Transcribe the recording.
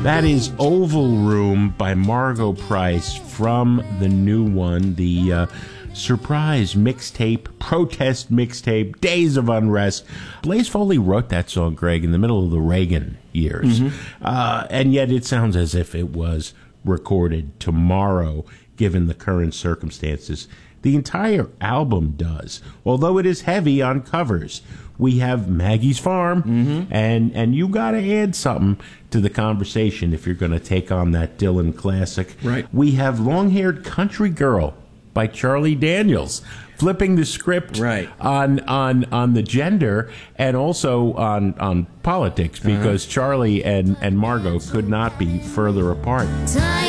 That is Oval Room by Margo Price from the new one, the surprise mixtape, protest mixtape, Days of Unrest. Blaze Foley wrote that song, Greg, in the middle of the Reagan years. And yet it sounds as if it was recorded tomorrow, given the current circumstances. The entire album does, although it is heavy on covers. We have Maggie's Farm, and you got to add something to the conversation if you're going to take on that Dylan classic. Right. We have Long-Haired Country Girl by Charlie Daniels, flipping the script on the gender and also on politics, because Charlie and Margo could not be further apart.